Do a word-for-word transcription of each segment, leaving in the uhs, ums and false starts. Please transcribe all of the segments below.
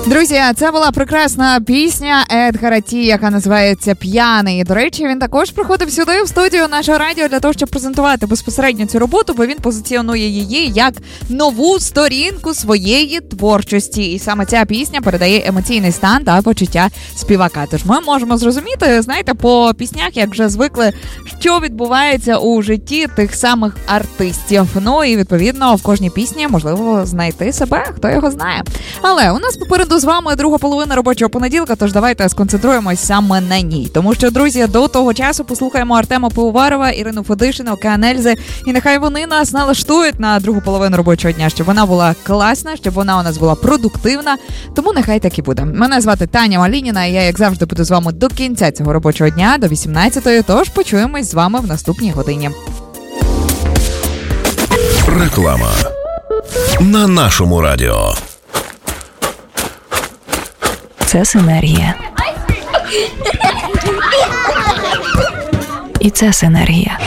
Друзі, це була прекрасна пісня Едгара Ті, яка називається «П'яний». До речі, він також приходив сюди, в студію нашого радіо, для того, щоб презентувати безпосередньо цю роботу, бо він позиціонує її як нову сторінку своєї творчості. І саме ця пісня передає емоційний стан та почуття співака. Тож ми можемо зрозуміти, знаєте, по піснях, як вже звикли, що відбувається у житті тих самих артистів. Ну і, відповідно, в кожній пісні можливо знайти себе, хто його знає. Але у нас попереду з вами друга половина робочого понеділка, тож давайте сконцентруємось саме на ній. Тому що, друзі, до того часу послухаємо Артема Пивоварова, Ірину Федишину, Океан Ельзи, і нехай вони нас налаштують на другу половину робочого дня, щоб вона була класна, щоб вона у нас була продуктивна, тому нехай так і буде. Мене звати Таня Малініна, і я, як завжди, буду з вами до кінця цього робочого дня, до вісімнадцятої, тож почуємось з вами в наступній годині. Реклама на нашому радіо. Це синергія. І це синергія.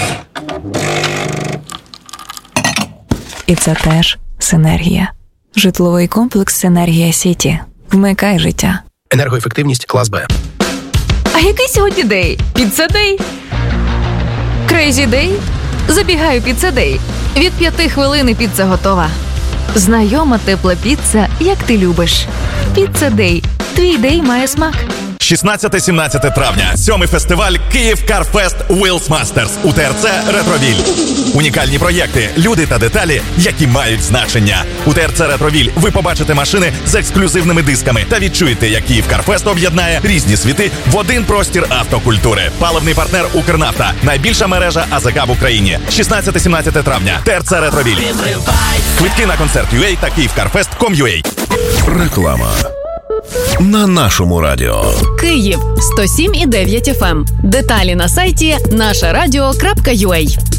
І це теж синергія. Житловий комплекс «Синергія Сіті». Вмикай життя. Енергоефективність клас Б. А який сьогодні день? Піцца-дей? Крейзі-дей? Забігаю піцца-дей. Від п'яти хвилин піца готова. Знайома тепла піца, як ти любиш. Піцца-дей. Твій дей має смак. шістнадцяте-сімнадцяте травня. Сьомий фестиваль Київ Карфест Wheels Masters у ТРЦ Ретровіль. Унікальні проєкти, люди та деталі, які мають значення. У ТРЦ Ретровіль ви побачите машини з ексклюзивними дисками та відчуєте, як Київ Карфест об'єднає різні світи в один простір автокультури. Паливний партнер Укрнафта. Найбільша мережа АЗК в Україні. шістнадцяте-сімнадцяте травня. ТРЦ Ретровіль. Квитки на концерт ю ей та київкарфест крапка ком крапка ю ей. Реклама на нашому радіо. Київ сто сім і дев'ять еф ем. Деталі на сайті наша радіо крапка ю а.